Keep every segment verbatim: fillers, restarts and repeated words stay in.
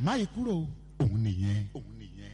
máyì kúrò òun nìyẹn òun nìyẹn.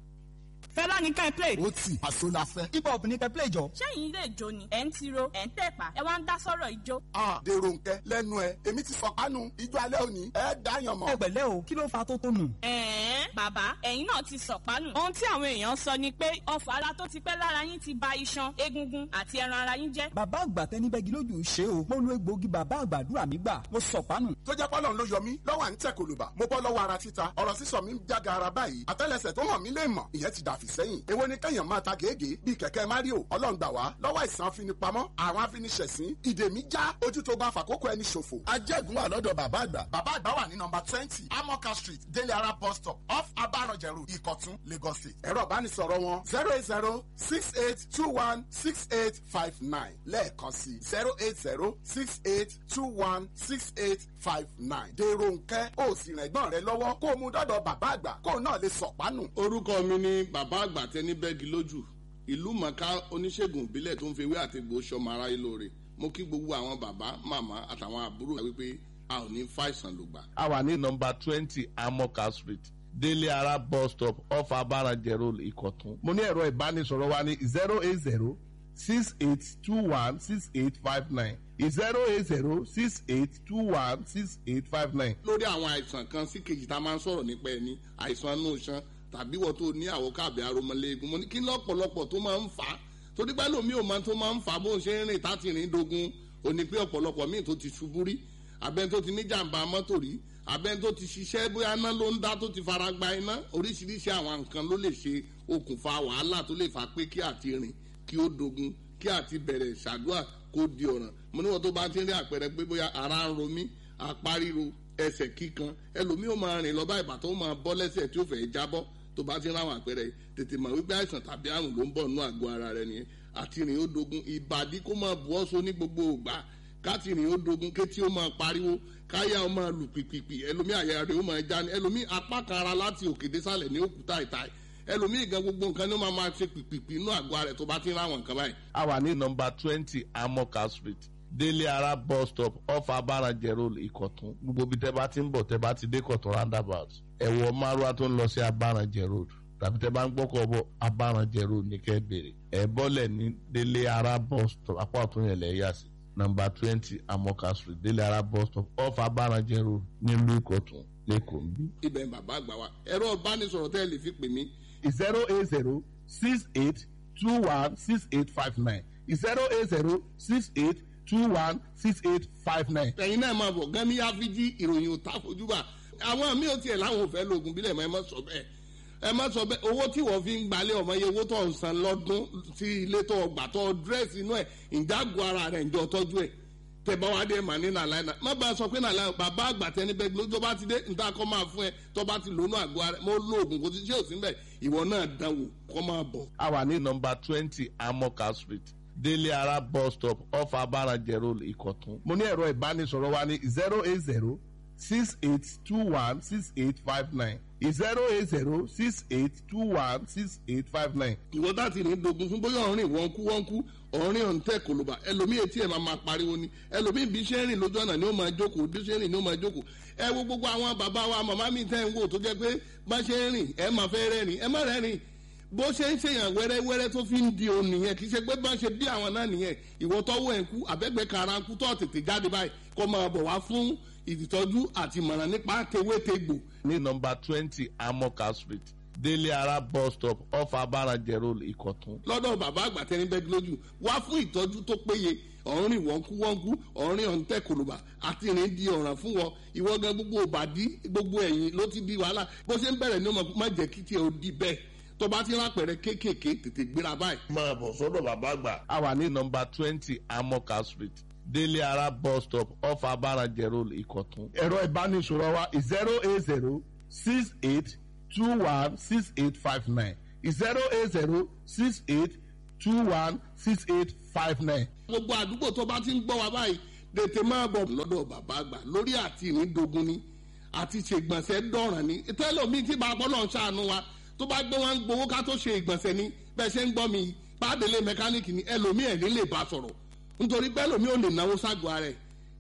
fẹ́lá ní ká ẹ play. ó tì àṣọ la fẹ́. hip hop ní kẹ́ play jọ. sẹ́yìn ilé ìjó ni ẹ̀ ń tiro ẹ̀ ń tẹ̀pá ẹ wá ń dá sọ́rọ̀ ìjó. a dèrò nkẹ lẹ́nu ẹ èmi ti sọ kánú ijó alẹ́ òní ẹ dáyàn mọ́. ẹ pẹ̀lẹ́ o kí ló fa tó tó nù. ẹ̀ẹ́n bàbá ẹ̀yin náà ti sọ̀pánù. ohun tí àwọn èèyàn sọ ni pé ọfà ara tó ti pẹ́ lára yín ti ba iṣan egungun àti ẹran ara yín jẹ́. bàbá àgbà tẹni bẹ́gi lójú ṣe o mo lo egbòogi bàbá àgbàdúrà mi gbà mo sọ̀pánù. tó jẹ́ pọ́lọ́n ló yọ mí lọ́wọ́ à ń tẹ̀ kòlùbà mo bọ́ lọ́wọ́ ara títa ọ̀rọ̀ sísọ mi ń jága ara báyìí àtẹ́lẹsẹ̀ tó hàn mí lè mọ̀ ìyẹn ti dàfí sẹ́yìn èwo ni kẹ́yàn máa ta gègé bíi kẹ̀kẹ́ mario ọlọ́run gbà wá lọ́wọ́ àìsàn afinipamọ́ àwọn afiniṣẹ̀sín ìdè mi já ojú tó bá fàkókò ẹni ṣòfò. ajẹ́gun wà lọ́dọ̀ bàbá àgbà. bàbá àgbà wà ní nọmba twenty amoka street délé ara bus stop off abarọ̀jẹ̀rù ìkọ̀tún lagos state. ẹ̀rọ ìbánisọ̀rọ̀ wọn zero eight zero six eight two one six eight five nine lẹ́ẹ̀kan sí zero eight zero six eight two one six eight five nine. dèrò nkẹ́ ó sì rìn ẹ̀gbọ́n rẹ lọ́wọ́ kó o mú dọ́dọ̀ bàbá àgbà kó o náà lè sọ̀pánù. orúkọ mi ni bàbá àgbà tẹni bẹ́gi lójú ìlú mọ̀ká oníṣègùn ìbílẹ̀ tó ń fi ewé àti egbò sọmọ aráyé lóore mo kí gbogbo àwọn bàbá màmá àtàwọn àbúrò wípé a ò ní fàìsàn lògbà. a wà ní nọmba twenty amoka street délé ara bus stop off abarajẹ road ìkọ̀tún. mo ní ẹ̀rọ ìbánisọ̀rọ̀ wa ní zero eight zero six eight two one six eight five nine zero eight zero six eight two one six eight five nine. lórí àwọn àìsàn kan sí kejì tá a máa ń sọ̀rọ̀ nípa ẹni àìsàn inú iṣan tàbí wọ́n tó ní àwòká àbí aromọléegun mo ní kí lọ́pọ̀lọpọ̀ tó máa ń fà á torí pé lómi ò máa tó máa ń fà á bó ń ṣe ń rìn táti rìn dogun ò ní pé ọ̀pọ̀lọpọ̀ míì tó ti ṣubú rí abẹ́ni tó ti ní jàǹbá mọ́tò rí abẹ́ni tó ti ṣiṣẹ́ bóyá iná ló ń dá tó ti fara gba iná oríṣiríṣi àwọn nǹkan ló lè ṣe okùnfà wàhálà tó lè fà pé kí àti rìn kí ó dogun kí àti bẹ̀rẹ̀ ṣàdúrà kó di ọ̀ràn mo níwọ̀n tó bá ti rí àpẹẹrẹ pé bóyá ara ń ro mí apá ríro ẹsẹ̀ kíkan ẹlòmíì ó máa rìn lọ bá ìbà tó máa bọ́ lẹ́sẹ̀ tí ó fẹ́ jábọ́ tó bá ti ráwọn àpẹẹrẹ tètè mọ̀ wípé àìsàn tàbí àrùn ló ń bọ̀ nínú àgọ́ ara rẹ nìyẹn àti rìn ó dogun ìbàdí kó máa bu ọ́sọ ní gbogbo ògbà káti rìn ó dogun kétí ó máa pariwo káyà ó máa lù pìpìpì ẹlòmíì àyà rẹ ó máa já ní ẹlòmíì apá kan ara láti òkè désàlẹ̀ ní òkúta ìta ẹlòmíì gan gbogbo nǹkan ní ó máa máa ṣe pìpìpì nínú àgọ́ ara rẹ tó bá ti ráwọn nǹkan báyìí. a wà ní nọmba twenty amoka street délé ara bus stop off abarajẹ road ìkọ̀tún gbogbo bí tẹ́ bá ti ń bọ̀ tẹ́ bá ti dé kọ̀tún roundabout ẹ̀wọ̀ márùwá tó ń lọ sí abarajẹ road tàbí tẹ́ bá ń gbọ́kọ̀ bọ̀ abarajẹ road ní kẹ́ bèrè ẹ̀ bọ́lẹ̀ ní délé ara bus stop apá ọ̀tún yẹn lẹ̀ yà sí nọmba twenty amoka street délé ara bus stop off abarajẹ road nílùú ìkọ̀tún lẹ́kọ̀ọ́ ń bí. ibẹ̀ bàbá àgbà wa ẹ̀rọ ìbánisọ̀rọ̀ tẹ́ ẹ lè fi pè mí. zero eight zero six eight two one six eight five nine zero eight zero six eight two one six eight five nine. ẹ̀yin náà máa bọ̀ gan ní áfíjí ìròyìn ò ta fojúbà àwọn míì ò tiẹ̀ láwọn ò fẹ́ lóògùn bílẹ̀ mọ́ ẹ má sọ bẹ́ẹ̀ ẹ má sọ bẹ́ẹ̀ owó tí wọ́n fi ń gbalẹ̀ ọmọ iye owó tó ń san lọ́dún sí ilé tó gbà tó dírẹ́sì inú ẹ̀ ìjágun ara rẹ̀ ǹjọ́ tọ́jú ẹ̀ tẹ bá wá dé mà ní nàlàyé náà má bàa sọ pé nàlàyé bàbá àgbà tẹni bẹ́ẹ̀ ló tó bá ti dé níta kọ́ máa fún ẹ tó bá ti lónú àgọ́ ara mo lóògùn kò ti ṣe òsín bẹ́ẹ̀ ìwọ náà dánwò kọ́ máa bọ̀. a wà ní nọmba twenty amoka street délé ara bus stop off abarajẹ road ìkọ̀tún. mo ní ẹ̀rọ ìbánisọ̀rọ̀ wa ní zero eight zero six eight two one six eight five nine zero eight zero six eight two one six eight five nine. ìwọ láti rìn dogun fún bóyá ọ̀rìn wọ́n kú wọ́n kú ọ̀rìn ọ̀ǹtẹ̀ kòlóbà ẹlòmíì etí ẹ̀ máa máa pariwo ni ẹlòmíì bí ṣe ń rìn lójú ọ̀nà ni ó máa jókòó bí ṣe ń rìn ni ó máa jókòó ẹ wo gbogbo àwọn bàbá wa màmá mi tẹ́ ń wò tó jẹ́ pé bá ṣe ń rìn ẹ máa fẹ́ rẹ́rìn ẹ má rẹ́rìn bó ṣe ń ṣèyàn wẹ́rẹ́wẹ́rẹ́ tó fi ń di òun nìyẹn kì í ṣe pé bá ṣe bí àwọn náà nìyẹn ìwọ tọ́wọ́ ẹ̀ ń kú àbẹ́gbẹ́ kara ń kú tó tètè jáde báyìí kó máa bọ̀ wá fún ìtọ́jú àti ìmọ̀ràn nípa tewétegbò. ní nọmba twenty amoka street délé ara bus stop off abarajẹ road ìkọ̀tún. lọ́dọ̀ bàbá àgbà tẹni bẹ́ẹ̀ lójú wá fún ìtọ́jú tó péye ọ̀rìn wọ́nkú wọ́nkú ọ̀rìn ọ̀ǹtẹ̀ kòlùbà àti ìrìn di ọ̀ràn fún wọn ìwọ gan gbogbo òbàdí gbogbo ẹ̀yìn ló ti di wàhálà bó ṣe ń bẹ̀rẹ̀ ní ọmọ má jẹ́ kí tiẹ̀ ó di bẹ́ẹ̀ tó bá ti rápẹ̀rẹ̀ kéékèèké tètè gbéra báyìí. máa bọ̀ sọ́dọ̀ bàbá àgbà. a wà ní nọmba twenty amoka street délé ara bus stop off abarajẹ road ìkọ̀tún. ẹ̀rọ ìbánisọ̀rọ̀ wa zero eight zero six eight two one six eight five nine zero eight zero six eight two one six eight five nine. gbogbo àdúgbò tó bá ti ń gbọ́ wa báyìí tètè máa bọ̀ lọ́dọ̀ bàbá àgbà lórí àti ìrìndogun ni àti ṣègbọ̀nsẹ̀ dọ̀ràn ni tẹ́lọ̀mí tí bàbá náà ṣàánú wa tó bá gbé wọn gbowó ká tó ṣe ìgbọ̀nsẹ̀ ni bẹ́ẹ̀ ṣe ń gbọ́ mi pàdélé mẹkáníìkì ni ẹlòmíì ẹ̀ ní lè bá sọ̀rọ̀ nítorí pé ẹlòmíì ò lè náwó ságọ́ ara ẹ̀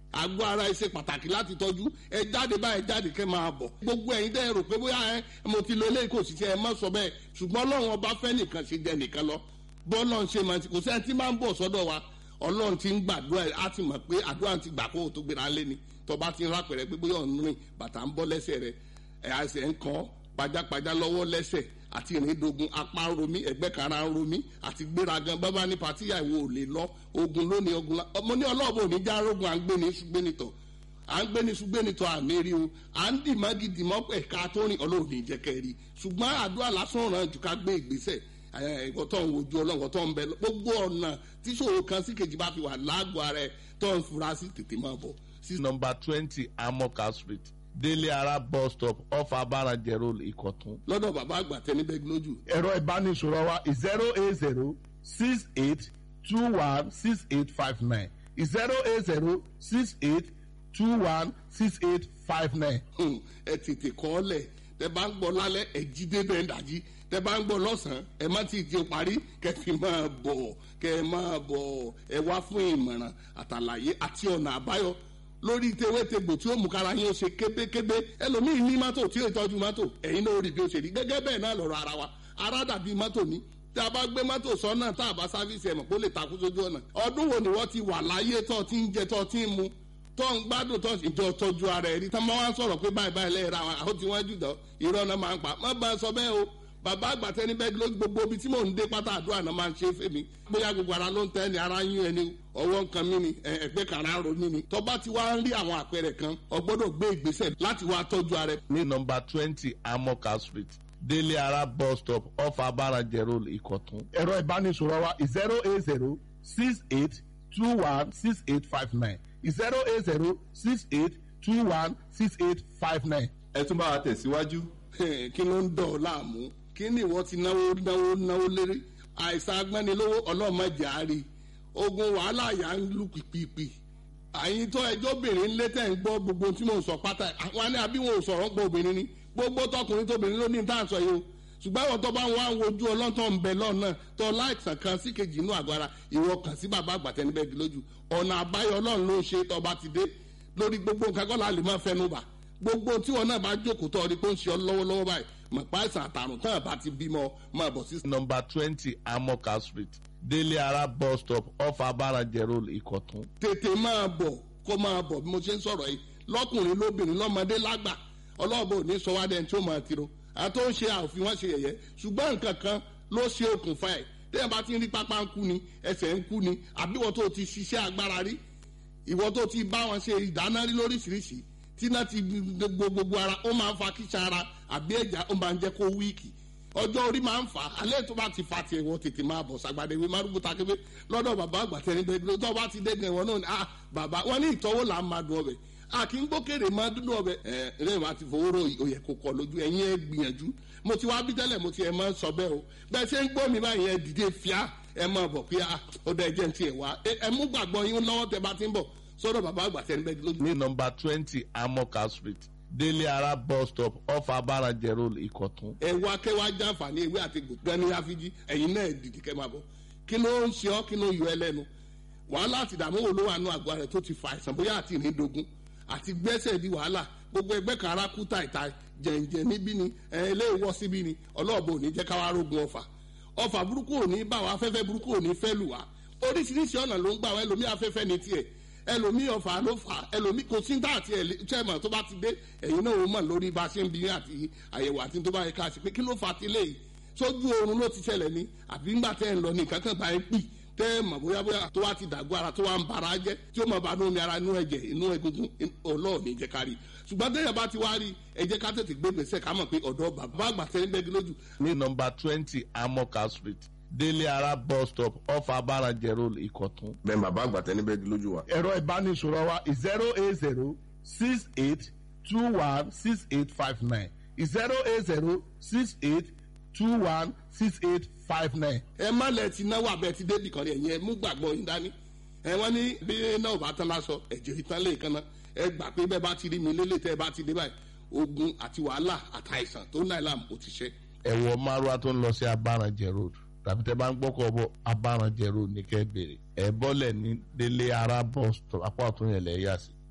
àgọ́ ara ẹ ṣe pàtàkì láti tọ́jú ẹ jáde báyìí jáde kẹ́ máa bọ̀ gbogbo ẹ̀yin tẹ́ ẹ rò pé bóyá ẹ mo ti lo eléyìí kò sì ṣe ẹ má sọ bẹ́ẹ̀ ṣùgbọ́n ọlọ́run ọba fẹ́ nìkan ṣe jẹ nìkan lọ bọ́ọ̀lọ́run ṣe máa ti kò sẹ́ni tí máa ń bọ̀ sọ́dọ̀ wa ọlọ́run ti ń gbàdúrà á ti mọ̀ pé àdúrà ti gbà kó o tó gbéra lé ni tọba ti ń rápẹ̀rẹ̀ pé bóyá ọ̀nù rìn bàtà ń bọ́ lẹ́sẹ̀ rẹ̀ ẹ̀ àṣẹ ń kàn pajápajá lọ́wọ́ lẹ́sẹ̀ àti ìrìndògùn apá ń romí ẹ̀gbẹ́ kara ń romí àti gbéragan bábá ní patíyà ìwò ò lè lọ ogun lónìí ogun la ọmọ ní ọlọ́ọ̀bù òní já rogun à ń gbé ní ṣùgbẹ́nitọ̀ à ń gbé ní ṣùgbẹ́nitọ̀ àmì rí o à ń dì má gidi mọ́ ẹ̀ka tó rìn ọlọ́ọ̀ni ìjẹ́kẹ́ rí ṣùgbọ́n àdúrà lásán ràn jù ká gbé ìgbésẹ̀ ẹ̀kọ́ tó ń wojú ọlọ́run tó ń bẹ gbogbo ọ̀nà tí ṣòro kan sí kejì bá fi wà lágọ̀ọ́ ara ẹ̀ tó ń fura sí tètè máa bọ̀. number twenty amoka street délé ara bus stop off abarajẹ road ìkọ̀tún. lọ́dọ̀ bàbá àgbà tẹni bẹ́ẹ̀ lójú. ẹ̀rọ ìbánisọ̀rọ̀ wa zero eight zero six eight two one six eight five nine zero eight zero six eight two one six eight five nine. ẹ tètè kọ́ ọ lẹ̀ tẹ bá ń gbọ́ lálẹ́ ẹ jí débẹ̀ ń dàjí tẹ bá ń gbọ́ lọ́sàn-án ẹ má ti jẹun parí kẹ fi máa bọ̀ kẹ máa bọ̀ ẹ wá fún ìmọ̀ràn àtàlàyé àti ọ̀nà àbáyọ lórí tewétegbò tí ó mú kára yín ó ṣe kébékébé ẹlòmíín ní mọ́tò tí ó tọ́jú mọ́tò ẹ̀yin náà ó rí bí ó ṣe rí gẹ́gẹ́ bẹ́ẹ̀ náà lọ́rọ̀ ara wa ara dàbí mọ́tò ní tí a bá gbé mọ́tò sọ́nà tá a bá sáfíìsì ẹ̀mọ̀ kó lè takú sójú ọ̀nà ọdún wo ni wọ́n ti wà láyé tó ti ń jẹ tó ti ń mu tó ń gbádùn tó ìjọ tọ́jú ara ẹ̀ rí tá máa wá sọ̀rọ̀ pé báyìí báyìí lẹ́yìn ra àwọn tí wọ́n jùdọ̀ irọ́ náà máa ń pa má bá a sọ bẹ́ẹ̀ o bàbá àgbà tẹni bẹ́ẹ̀ ló gbogbo ibi tí mò ń dé pátá àdúrà náà máa ń ṣe é fèmí bóyá gbogbo ara ló ń tẹ́ ni ara yún ẹni ọwọ́ nǹkan mi ni ẹgbẹ́ kàrá ro mi ni tọ́ba ti wá ń rí àwọn àpẹẹrẹ kan o gbọ́dọ̀ gbé ìgbésẹ̀ láti wá tọ́jú ara ẹ̀. ní nọ́mbà twenty amoka street délé ara bus stop off abarajẹ road ìkọ̀tún. ẹ̀rọ ìbánisọ̀rọ̀ wa zero eight zero six eight two one six eight five nine zero eight zero six eight two one six eight five nine. ẹ tún bá wa tẹ̀síwájú. kí ló ń dọ̀ ọ́ láàmú kí ni ìwọ ti náwó náwó náwó lérí àìsàn agbẹ́nilówó ọlọ́mọdé àárí ogun wàhálà yà ń lù pìpìpì àyìn tó ẹjọ́ obìnrin ńlẹ́ tẹ̀ ń gbọ́ gbogbo tí mò ń sọ pátá àwọn ní àbí wọn ò sọ̀rọ̀ ń gbọ́ obìnrin ni gbogbo tọkùnrin tóbìnrin ló ní tá à ń sọ yìí o ṣùgbọ́n ìwọ tó bá ń wá wojú ọlọ́tọ̀ ń bẹ lọ́nà tó láìsàn kan sí kejì inú àgọ́ ara ìwọ kàn sí bàbá àgbàtẹ́ni bẹ́ẹ̀ lójú ọ̀nà àbáyọ ọlọ́run ló ń ṣe tó bá ti dé lórí gbogbo nǹkan kọ́ la lè máa fẹnu bà gbogbo tí wọn náà bá jókòó tó ọdí pé ó ń ṣe ọ lọ́wọ́lọ́wọ́ báyìí mọ̀ pa àìsàn àtàrùn tán àbá ti bímọ máa bọ̀ sí. nọ́mbà twenty amoka street délé ara bus stop off abarajẹ road ìkọ̀tún. tètè máa bọ̀ kó máa bọ̀ bí mo ṣe ń sọ̀rọ̀ yìí lọ́kùnrin lóbìnrin lọ́mọdé lágbà ọlọ́ọ̀bọ ò ní sọ wá dẹ́n tí ó máa tiro àti ó ń ṣe àòfin wọn ṣe yẹ̀yẹ́ ṣùgbọ́n nǹkan kan ló ṣe okùnfà ẹ̀ téèyàn bá ti ń rí pápá ń kú ni ẹsẹ̀ ń kú ni àbí ìwọ tó ti ṣiṣẹ́ agbára rí ìwọ tó ti bá wọn ṣe ìdáná rí lóríṣiríṣi tí náà ti gbogbo ara ó máa ń fa kíṣà ara àbí ẹ̀já ó máa ń jẹ́ kó wíìkì ọjọ́ orí máa ń fà á alẹ́ tó bá ti fa tiẹ̀ wọ́n tètè máa bọ̀ sàgbàdé ìwé márùkù takébé lọ́dọ̀ bàbá àgbà tẹ̀lé bẹ́ẹ̀ tó bá ti dẹ́gẹ̀ wọn náà ni ah bàbá wọn ní ìtọ́wò là ń máa dùn ọbẹ̀ a kì í gbókèrè máa dúdú ọbẹ̀ ẹ ẹ máa ti fowó ro òyẹ kò kọ lójú ẹ̀yin ẹ gbìyànjú mo ti wá bí tẹ́lẹ̀ mo ti ẹ̀ máa ń sọ bẹ́ẹ̀ o bẹ́ẹ̀ ṣe ń gbọ́ mi báyìí ẹ dìde fíà ẹ máa bọ̀ pé ó dẹ́ jẹ́ ti ẹ̀ wá ẹ mú gbàgbọ́ yín lọ́wọ́ tẹ bá ti ń bọ̀ sọ́dọ̀ bàbá àgbà tẹ̀lé bẹ́ẹ̀ lójú. ní nọ́mbà twenty amoka street délé ara bus stop off abarajẹ road ìkọ̀tún. ẹ wá kẹ́ wá jàǹfààní ewé àti gbòǹgbẹ́ ní àfijì ẹ̀yin náà dìde kẹ́ máa bọ̀ kí ló ń ṣe ọ́ kí ló ń yọ ẹ lẹ́nu wàhálà àti ìdààmú wo ló wà nù àgọ́ rẹ̀ tó ti fa àìsàn bóyá àti ìrìndògún àti gbẹ́sẹ̀ di wàhálà gbogbo ẹgbẹ́ kan ara kú tàìtà jẹ̀ǹjẹ̀ níbí ni ẹ̀ ilé ìwọ́ síbí ni ọlọ́ọ̀bù ò ní jẹ́ káwá rógun ọ̀fà ọ̀fà burúkú ò ní bá wa afẹ́fẹ́ burúkú ò ní fẹ́ lù wá oríṣiríṣi ọ̀nà ló ń gbà wá ẹlòmí afẹ́fẹ́ ní tiẹ̀ ẹlòmí ọ̀fà ló fà ẹlòmí kò sí dá àti ẹ̀lẹ́tẹ̀mọ̀ tó bá ti dé ẹ̀yin náà ó mọ̀ lórí bá a ṣe ń bí àti àyẹ̀wò àti tó bá yẹ ká ṣe pé kí ló fà á ti léyìí sójú oorun ló ti ṣẹlẹ̀ ní àbí ńgbà tẹ́ ń lọ ní nǹkan kan bá ń pì tẹ́ ẹ mọ̀ bóyá bóyá tó wá ti dàgbọ́ ara tó wá ń bara jẹ́ tí ó mọ̀ bá nú omi ara inú ẹ̀jẹ̀ inú egungun ọlọ́ọ̀ni jẹ́ ká rí ṣùgbọ́n tẹ́yà bá ti wá rí ẹ jẹ́ ká tètè gbé gbèsè ká mọ̀ pé ọ̀dọ́ bàbá àgbà tẹ́ ń bẹ́gi lójú. ní nọ́mbà twenty amoka street délé ara bus stop off abarajẹ road ìkọ̀tún. bẹ́ẹ̀ bàbá àgbà tẹ́ ní bẹ́ẹ̀ lójú wa. ẹ̀rọ ìbánisọ̀rọ̀ wa zero eight zero six eight two one six eight five nine zero eight zero six eight two one six eight five nine. ẹ má lẹ ti náwó abẹ ti débì kan rẹ yẹn mú gbàgbọ́ yín dání ẹ wọ́n ní bí náà bá tán lásọ ẹ̀jẹ̀ ìtàn lè kan náà ẹ gbà pé bẹ́ẹ̀ bá ti rí mi lélẹ̀ tẹ́ ẹ bá ti dé báyìí ogun àti wàhálà àtàìsàn tó náà làm ó ti ṣe. ẹ̀wọ̀ márùá tó ń lọ sí abarajẹ road tàbí tẹ́ bá ń gbọ́kọ̀ bọ̀ abarajẹ road ní kẹ́ bèrè ẹ̀ bọ́lẹ̀ ní délé ara bus stop apá ọ̀tún yẹn lẹ̀ yà sí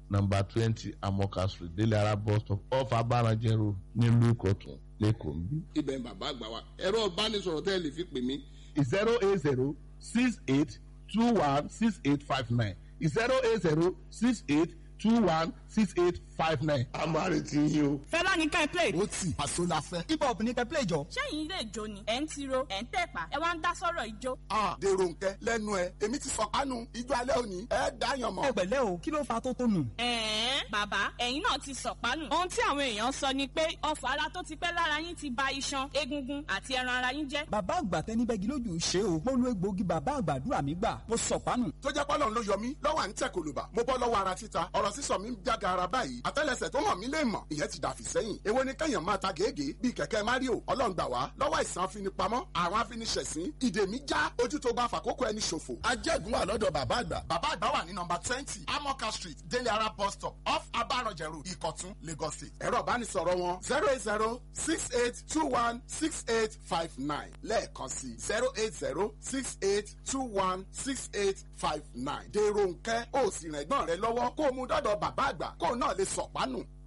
number twenty amoka street délé ara bus stop off abaranjẹ road nílùú ìkọ̀tún lẹ́kọ̀ọ́ ń bí. ibẹ̀ ń bàbá àgbà wa ẹ̀rọ ìbánisọ̀rọ̀ tẹ́ ẹ lè fi pè mí. zero eight zero six eight two one six eight five nine zero eight zero six eight two one six eight five nine. a máa retí yín o. fẹ́lá ní ká ẹ play. ó tì àṣọ la fẹ́. hip hop ní kẹ́ play jọ. ṣẹ́yìn ilé ìjó ni ẹ̀ ń tiro ẹ̀ ń tẹ̀pá ẹ wá ń dá sọ́rọ̀ ìjó. a dèrò nkẹ lẹ́nu ẹ èmi ti sọ̀pánu ijó alẹ́ òní ẹ dáyàn mọ́. ẹ pẹ̀lẹ́ o kí ló fa tó tó nù. ẹ̀ẹ́n bàbá ẹ̀yin náà ti sọ̀pánù. ohun tí àwọn èèyàn sọ ni pé ọfà ara tó ti pẹ́ lára yín ti ba iṣan egungun àti ẹran ara yín jẹ́. bàbá àgbà tẹni bẹ́gi lójú ṣe o mo lo egbòogi bàbá àgbàdúrà mi gbà mo sọ̀pánù. tó jẹ́ pọ́lọ́n ló yọ mí lọ́wọ́ à ń tẹ̀ kòlòbà mo bọ́ lọ́wọ́ ara títa ọ̀rọ̀ sísọ mi ń jága ara báyìí àtẹ́lẹsẹ̀ tó hàn mí lè mọ̀ ìyẹn ti dàfí sẹ́yìn èwo ni kẹ́yàn máa ta gègé bíi kẹ̀kẹ́ mario ọlọ́run gbà wá lọ́wọ́ ìsàn afinipamọ́ àwọn afiniṣẹ̀sín ìdè mi já ojú tó bá fàkókò ẹni ṣòfò. ajẹ́gun wà lọ́dọ̀ bàbá àgbà. bàbá àgbà wà ní nọmba twenty amoka street délé ara bus stop off abaranjẹ road ìkọ̀tún lagos state. ẹ̀rọ ìbánisọ̀rọ̀ wọn zero eight zero six eight two one six eight five nine lẹ́ẹ̀kan sí zero eight zero six eight two one six eight five nine. dèrò nkẹ́ ó sì rẹ̀gbọ́n rẹ lọ́wọ́ kó o mú dọ́dọ̀ bàbá àgbà kó o náà lè sọ̀pánù.